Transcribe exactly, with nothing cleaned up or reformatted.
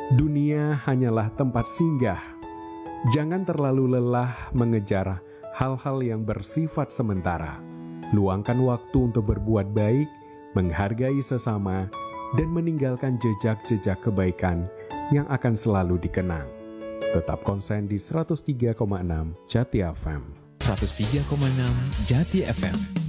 Dunia hanyalah tempat singgah. Jangan terlalu lelah mengejar hal-hal yang bersifat sementara. Luangkan waktu untuk berbuat baik, menghargai sesama, dan meninggalkan jejak-jejak kebaikan yang akan selalu dikenang. Tetap konsen di seratus tiga koma enam Jati F M. seratus tiga koma enam Jati F M.